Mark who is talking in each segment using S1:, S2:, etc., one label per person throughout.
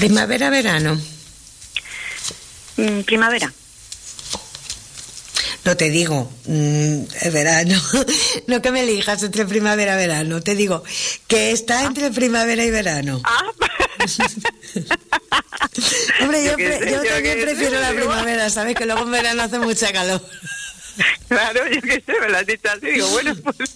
S1: ¿Primavera, verano?
S2: Primavera.
S1: No te digo, verano. No que me elijas entre primavera y verano. Te digo que está entre primavera y verano. Hombre, yo también prefiero la primavera, ¿sabes? Que luego en verano hace mucha calor.
S2: Claro, yo qué sé, me lo has dicho así. Digo, bueno, pues...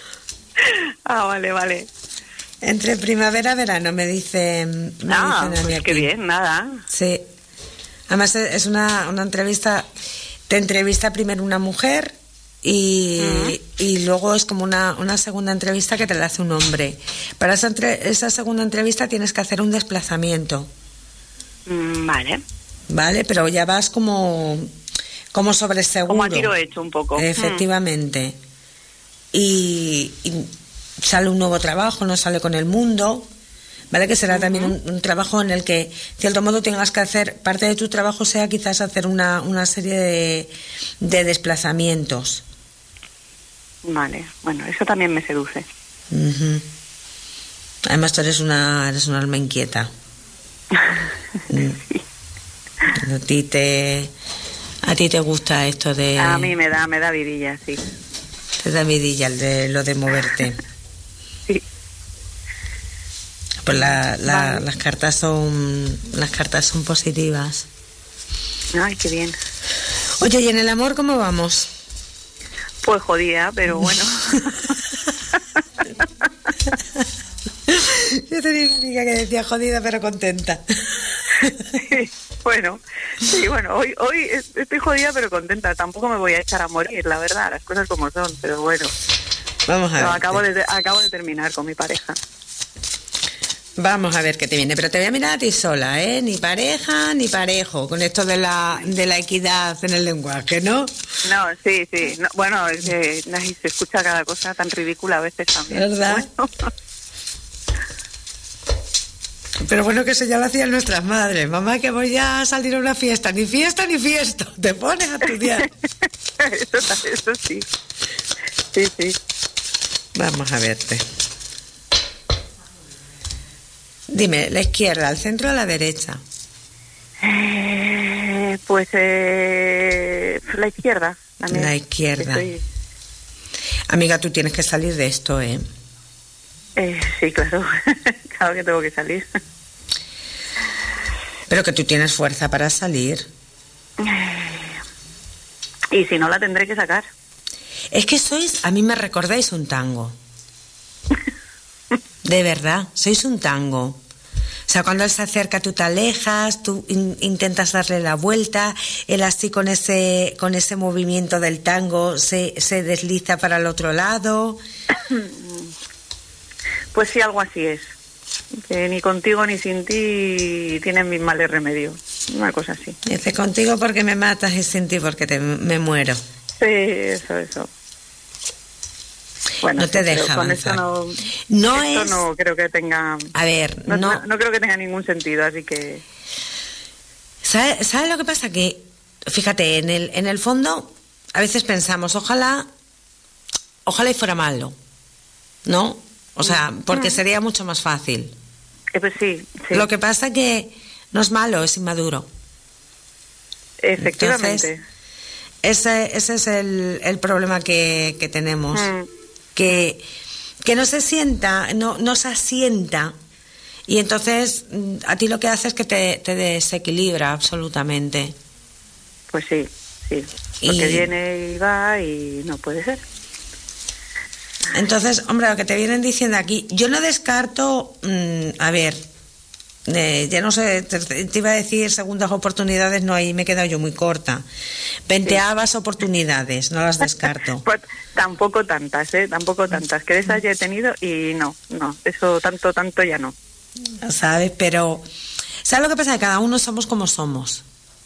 S2: vale.
S1: Entre primavera y verano, me dicen
S2: pues
S1: aquí.
S2: qué bien, nada.
S1: Sí. Además es una entrevista... Te entrevista primero una mujer y luego es como una segunda entrevista que te la hace un hombre. Para esa segunda entrevista tienes que hacer un desplazamiento. Vale, pero ya vas como sobre seguro.
S2: Como a tiro hecho un poco.
S1: Efectivamente. Y sale un nuevo trabajo, no sale con el mundo. ¿Vale? Que será también un trabajo en el que, de cierto modo, tengas que hacer, parte de tu trabajo sea quizás hacer una serie de desplazamientos.
S2: Vale, bueno, eso también me seduce.
S1: Además, tú eres una alma inquieta.
S2: Sí.
S1: A ti te gusta esto de...
S2: A mí me da vidilla, sí.
S1: Te da vidilla lo de moverte.
S2: Sí.
S1: Pues las cartas son positivas.
S2: Ay, qué bien.
S1: Oye, ¿y en el amor cómo vamos?
S2: Pues jodida, pero bueno.
S1: Yo tenía una amiga que decía jodida pero contenta.
S2: Sí, bueno, hoy estoy jodida pero contenta. Tampoco me voy a echar a morir, la verdad, las cosas como son, pero bueno.
S1: Vamos a ver.
S2: Acabo de terminar con mi pareja.
S1: Vamos a ver qué te viene, pero te voy a mirar a ti sola, ¿eh? Ni pareja ni parejo, con esto de la equidad en el lenguaje, ¿no?
S2: No, sí. No, bueno, es que se escucha cada cosa tan ridícula a veces también.
S1: ¿Verdad?
S2: Bueno.
S1: Pero bueno, que eso ya lo hacían nuestras madres. Mamá, que voy a salir a una fiesta. Ni fiesta ni fiesta. Te pones a estudiar.
S2: Eso sí. Sí.
S1: Vamos a verte. Dime, ¿la izquierda, al centro o a la derecha?
S2: Pues la izquierda.
S1: La izquierda. Amiga, tú tienes que salir de esto, ¿eh?
S2: Sí, claro. Claro que tengo que salir.
S1: Pero que tú tienes fuerza para salir.
S2: Y si no, la tendré que sacar.
S1: Es que a mí me recordáis un tango. De verdad, sois un tango. O sea, cuando él se acerca tú te alejas, tú intentas darle la vuelta, él así con ese movimiento del tango se desliza para el otro lado.
S2: Pues sí, algo así es. Que ni contigo ni sin ti tienen mis males remedios. Una cosa así.
S1: Dice, contigo porque me matas y sin ti porque me muero.
S2: Sí, eso. Bueno,
S1: no te deja avanzar.
S2: No creo que tenga...
S1: A ver,
S2: no creo que tenga ningún sentido, así que...
S1: ¿Sabes lo que pasa? Que, fíjate, en el fondo, a veces pensamos, ojalá y fuera malo, ¿no? O sea, porque sería mucho más fácil.
S2: Pues sí.
S1: Lo que pasa que no es malo, es inmaduro.
S2: Efectivamente.
S1: Entonces, ese es el problema que tenemos. Que no se sienta, no se asienta, y entonces a ti lo que hace es que te desequilibra absolutamente.
S2: Pues sí, porque viene y va y no puede ser.
S1: Entonces, hombre, lo que te vienen diciendo aquí, yo no descarto, ya no sé, te iba a decir segundas oportunidades, no, ahí me he quedado yo muy corta. 20avas oportunidades, no las descarto.
S2: Pues tampoco tantas, que de esas ya he tenido y no, eso tanto ya no.
S1: ¿Sabes? Pero, ¿sabes lo que pasa? Que cada uno somos como somos.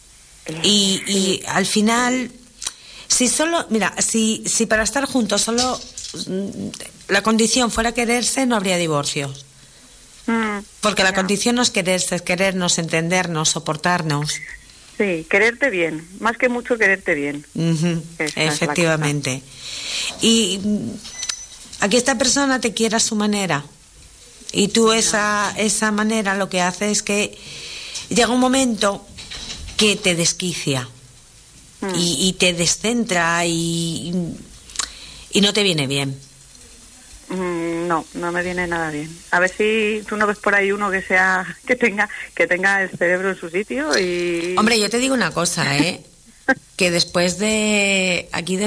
S1: Y al final, si para estar juntos solo la condición fuera quererse, no habría divorcios. Porque la condición no es quererse, es querernos, entendernos, soportarnos.
S2: Sí, quererte bien, más que mucho quererte bien.
S1: Efectivamente. Y aquí esta persona te quiere a su manera. Y tú esa manera lo que hace es que llega un momento que te desquicia y te descentra y no te viene bien.
S2: No me viene nada bien. A ver si tú no ves por ahí uno que tenga el cerebro en su sitio y...
S1: Hombre, yo te digo una cosa, que después de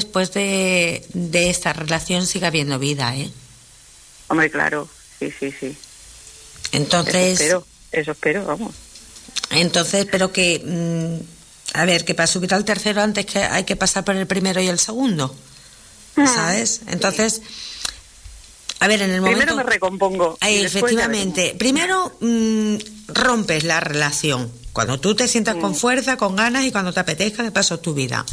S1: esta relación sigue habiendo vida,
S2: Hombre, claro, sí.
S1: Entonces...
S2: Eso espero, vamos.
S1: Entonces, pero que... a ver, que para subir al tercero antes que hay que pasar por el primero y el segundo, ¿sabes? Entonces... A ver, en el momento...
S2: Primero me recompongo.
S1: Efectivamente. Primero rompes la relación. Cuando tú te sientas con fuerza, con ganas y cuando te apetezca de paso tu vida.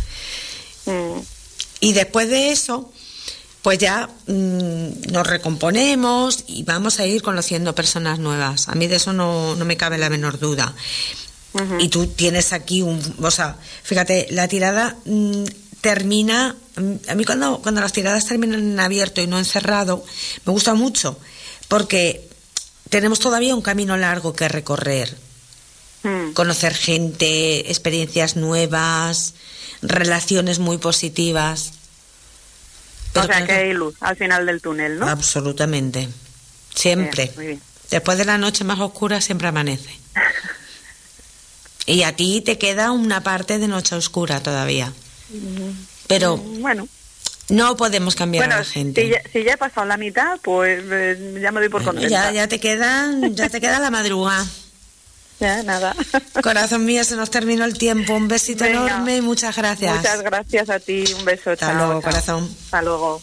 S1: Y después de eso, pues ya nos recomponemos y vamos a ir conociendo personas nuevas. A mí de eso no me cabe la menor duda. Y tú tienes aquí o sea, fíjate, la tirada... termina, a mí cuando las tiradas terminan en abierto y no en cerrado, me gusta mucho, porque tenemos todavía un camino largo que recorrer, conocer gente, experiencias nuevas, relaciones muy positivas.
S2: Pero o sea, que hay luz al final del túnel, ¿no?
S1: Absolutamente, siempre.
S2: Bien, muy bien.
S1: Después de la noche más oscura siempre amanece. Y a ti te queda una parte de noche oscura todavía. Pero
S2: bueno,
S1: no podemos cambiar a la gente.
S2: Si ya he pasado la mitad, pues ya me doy por contenta.
S1: Ya te queda la madrugada.
S2: Ya, nada.
S1: Corazón mío, se nos terminó el tiempo. Un besito enorme y muchas gracias.
S2: Muchas gracias a ti, un beso.
S1: Hasta luego, corazón.
S2: Hasta luego.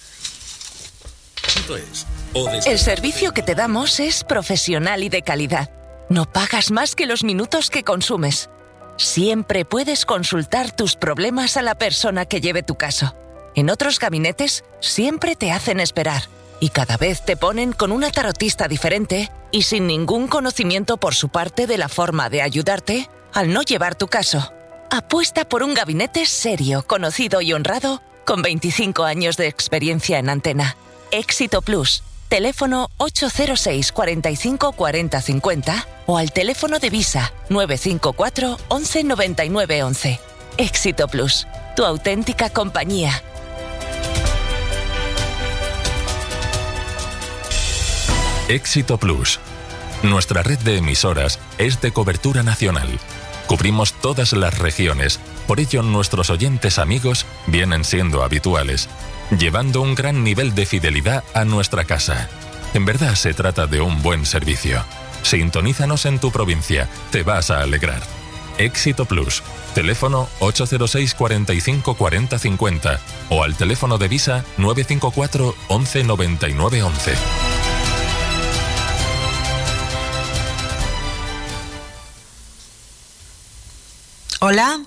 S3: El servicio que te damos es profesional y de calidad. No pagas más que los minutos que consumes. Siempre puedes consultar tus problemas a la persona que lleve tu caso. En otros gabinetes siempre te hacen esperar y cada vez te ponen con una tarotista diferente y sin ningún conocimiento por su parte de la forma de ayudarte al no llevar tu caso. Apuesta por un gabinete serio, conocido y honrado con 25 años de experiencia en antena. Éxito Plus. Teléfono 806 45 40 50 o al teléfono de Visa 954 11 99 11. Éxito Plus, tu auténtica compañía.
S4: Éxito Plus. Nuestra red de emisoras es de cobertura nacional. Cubrimos todas las regiones, por ello nuestros oyentes amigos vienen siendo habituales, llevando un gran nivel de fidelidad a nuestra casa. En verdad se trata de un buen servicio. Sintonízanos en tu provincia, te vas a alegrar. Éxito Plus, teléfono 806 45 40 50 o al teléfono de Visa 954 11 99 11.
S1: Hola.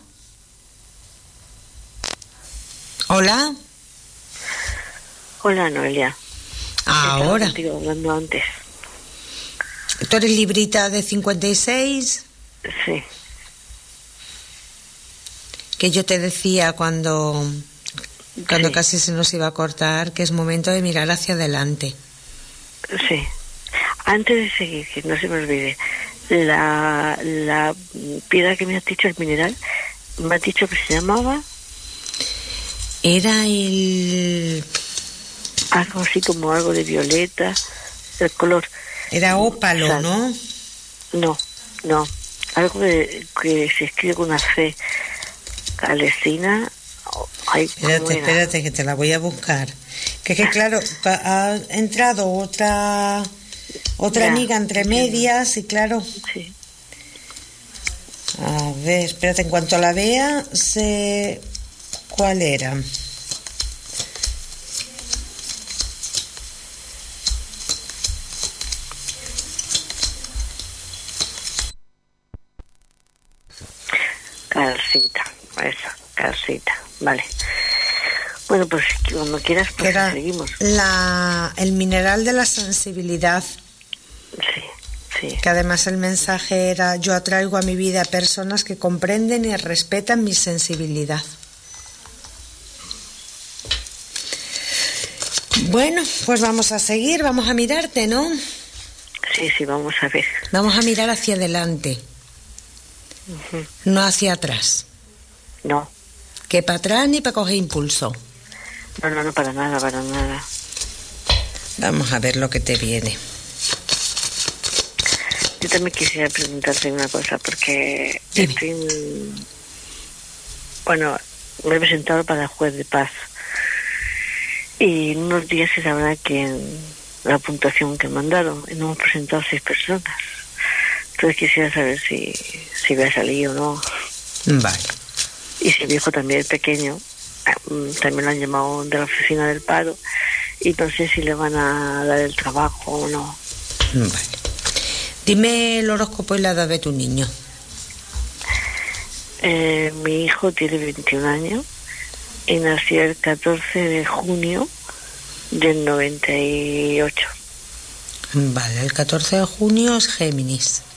S1: Hola.
S5: Hola, Noelia.
S1: Ahora.
S5: Estaba hablando antes.
S1: ¿Tú eres librita de 56?
S5: Sí.
S1: Que yo te decía cuando
S5: Sí.
S1: casi se nos iba a cortar que es momento de mirar hacia adelante.
S5: Sí. Antes de seguir, que no se me olvide, la piedra que me has dicho, el mineral, me has dicho que se llamaba...
S1: Era
S5: algo así como algo de violeta, el color.
S1: Era ópalo,
S5: O sea,
S1: ¿no?
S5: No. Algo que se escribe con una C. Calestina. Ay,
S1: Espérate, que te la voy a buscar. Que claro, ha entrado otra
S5: Ya,
S1: amiga entre medias y claro.
S5: Sí.
S1: A ver, espérate, en cuanto la vea, sé cuál era.
S5: Calcita, vale. Bueno, pues cuando quieras, pues
S1: Era
S5: seguimos.
S1: el mineral de la sensibilidad.
S5: Sí.
S1: Que además el mensaje era: yo atraigo a mi vida personas que comprenden y respetan mi sensibilidad. Bueno, pues vamos a seguir, vamos a mirarte, ¿no?
S5: Sí, vamos a ver.
S1: Vamos a mirar hacia adelante. No hacia atrás.
S5: No.
S1: Que para atrás ni para coger impulso.
S5: No, para nada, para nada.
S1: Vamos a ver lo que te viene.
S5: Yo también quisiera preguntarte una cosa, porque bueno, me he presentado para juez de paz y en unos días se sabrá que la puntuación que me han dado, y no hemos presentado 6 personas. Entonces quisiera saber si voy a salir o no.
S1: Vale.
S5: Y si mi hijo también es pequeño, también lo han llamado de la oficina del paro y no sé si le van a dar el trabajo o no.
S1: Vale. Dime el horóscopo y la edad de tu niño.
S5: Mi hijo tiene 21 años y nació el 14 de junio del 98.
S1: Vale, el 14 de junio es Géminis.